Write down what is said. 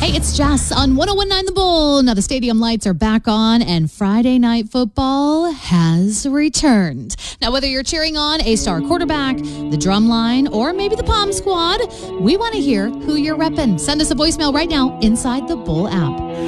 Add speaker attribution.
Speaker 1: Hey, it's Jess on 101.9 The Bull. Now the stadium lights are back on and Friday night football has returned. Now whether you're cheering on a star quarterback, the drumline, or maybe the Palm Squad, we want to hear who you're repping. Send us a voicemail right now inside the Bull app.